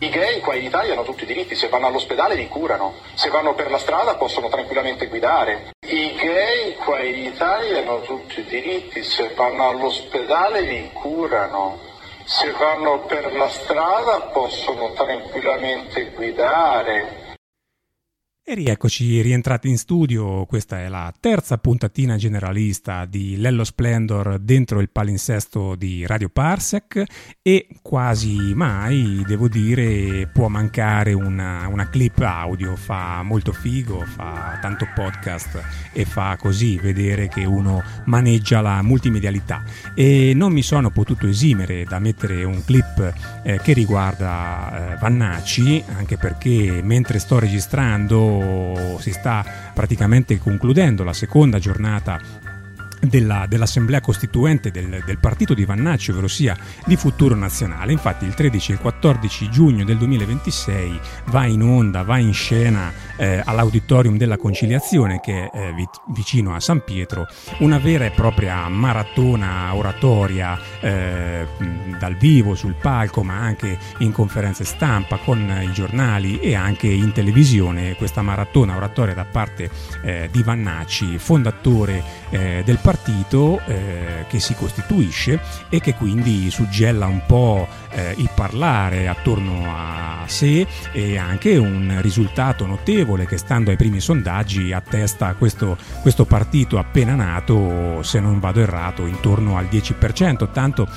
I gay qua in Italia hanno tutti i diritti, se vanno all'ospedale li curano, se vanno per la strada possono tranquillamente guidare. I gay qua in Italia hanno tutti i diritti, se vanno all'ospedale li curano, se vanno per la strada possono tranquillamente guidare. E rieccoci rientrati in studio. Questa è la terza puntatina generalista di Lello Splendor dentro il palinsesto di Radio Parsec, e quasi mai, devo dire, può mancare una clip audio. Fa molto figo, fa tanto podcast e fa così vedere che uno maneggia la multimedialità, e non mi sono potuto esimere da mettere un clip che riguarda Vannacci, anche perché mentre sto registrando si sta praticamente concludendo la seconda giornata dell'assemblea costituente del partito di Vannacci, ovvero sia di Futuro Nazionale. Infatti il 13 e il 14 giugno del 2026 va in scena all'Auditorium della Conciliazione, che è vicino a San Pietro, una vera e propria maratona oratoria dal vivo sul palco, ma anche in conferenze stampa con i giornali e anche in televisione. Questa maratona oratoria da parte di Vannacci, fondatore del partito che si costituisce e che quindi suggella un po' il parlare attorno a sé, e anche un risultato notevole che, stando ai primi sondaggi, attesta questo partito appena nato, se non vado errato, intorno al 10%, tanto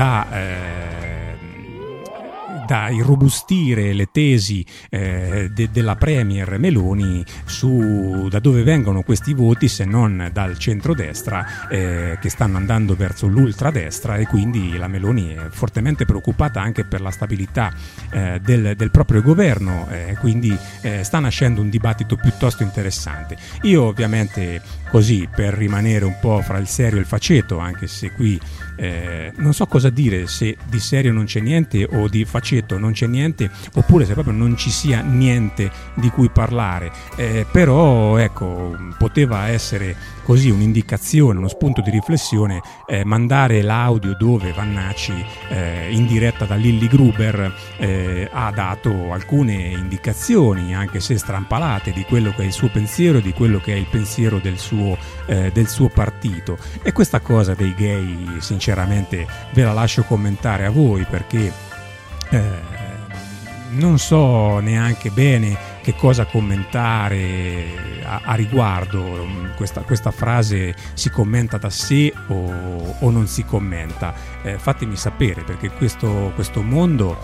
da irrobustire le tesi della premier Meloni su da dove vengono questi voti, se non dal centrodestra, che stanno andando verso l'ultradestra, e quindi la Meloni è fortemente preoccupata anche per la stabilità del proprio governo, quindi sta nascendo un dibattito piuttosto interessante. Io ovviamente, così per rimanere un po' fra il serio e il faceto, anche se qui non so cosa dire, se di serio non c'è niente o di faceto non c'è niente, oppure se proprio non ci sia niente di cui parlare, però ecco, poteva essere così un'indicazione, uno spunto di riflessione, mandare l'audio dove Vannacci in diretta da Lilli Gruber ha dato alcune indicazioni, anche se strampalate, di quello che è il suo pensiero e di quello che è il pensiero del suo partito. E questa cosa dei gay, sinceramente, ve la lascio commentare a voi, perché non so neanche bene che cosa commentare a riguardo. Questa frase si commenta da sé o non si commenta? Fatemi sapere, perché questo mondo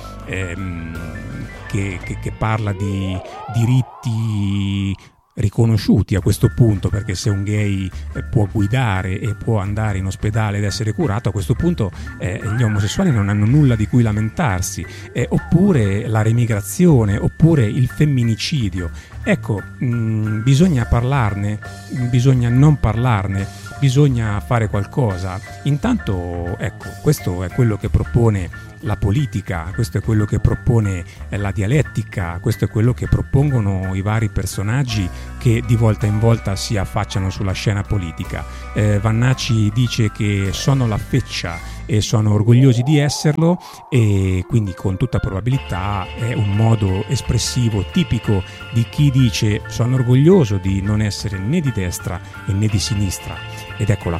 che parla di diritti riconosciuti a questo punto, perché se un gay può guidare e può andare in ospedale ed essere curato, a questo punto gli omosessuali non hanno nulla di cui lamentarsi, oppure la remigrazione, oppure il femminicidio. Ecco, bisogna parlarne, bisogna non parlarne, bisogna fare qualcosa. Intanto, ecco, questo è quello che propone la politica, questo è quello che propone la dialettica, questo è quello che propongono i vari personaggi che di volta in volta si affacciano sulla scena politica. Vannacci dice che sono la feccia e sono orgogliosi di esserlo, e quindi con tutta probabilità è un modo espressivo tipico di chi dice: sono orgoglioso di non essere né di destra né di sinistra. Ed ecco la